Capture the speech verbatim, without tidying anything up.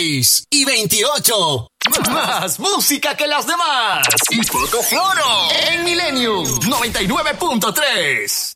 dieciséis y veintiocho. Más música que las demás. Y poco floro. En Millennium noventa y nueve punto tres.